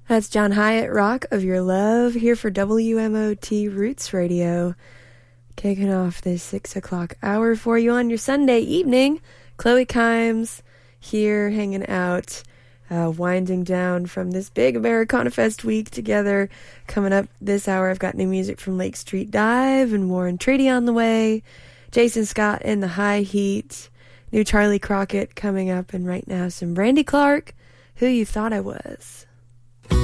That's John Hyatt, Rock of Your Love, here for WMOT Roots Radio. Kicking off this 6 o'clock hour for you on your Sunday evening. Chloe Kimes here hanging out, winding down from this big Americana Fest week together. Coming up this hour, I've got new music from Lake Street Dive and Warren Treaty on the way. Jason Scott and the High Heat. New Charlie Crockett coming up, and right now some Brandy Clark, Who You Thought I Was.